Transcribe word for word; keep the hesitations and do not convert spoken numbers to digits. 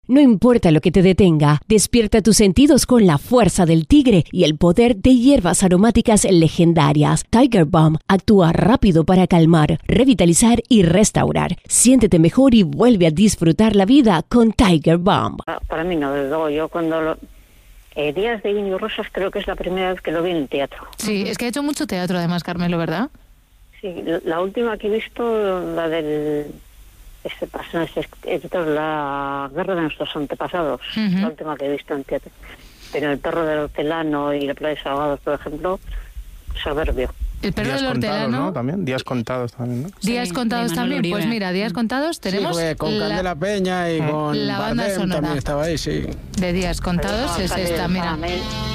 No importa lo que te detenga, despierta tus sentidos con la fuerza del tigre y el poder de hierbas aromáticas legendarias. Tiger Balm actúa rápido para calmar, revitalizar y restaurar. Siéntete mejor y vuelve a disfrutar la vida con Tiger Balm. Para mí no, desde luego, yo cuando lo... Eh, Días de Íñigo Rosas creo que es la primera vez que lo vi en el teatro. Sí, es que ha hecho mucho teatro además, Carmelo, ¿verdad? Sí, la última que he visto, la del... Este paso, este, este, la guerra de nuestros antepasados, uh-huh. La última que he visto en teatro. Pero El perro del hortelano y La playa de Salvados, por ejemplo, soberbio. El perro Días del hortelano, contados, ¿no? También, días contados también, ¿no? Días sí, contados también, pues mira, días contados tenemos... Sí, con la, Candela Peña y con la banda Bardem sonora. también estaba ahí, sí. De días contados es esta, mira.